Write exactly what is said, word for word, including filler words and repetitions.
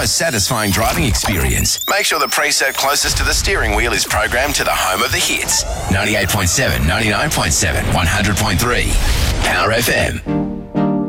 most satisfying driving experience. Make sure the preset closest to the steering wheel is programmed to the home of the hits. ninety-eight point seven, ninety-nine point seven, one hundred point three. Power F M.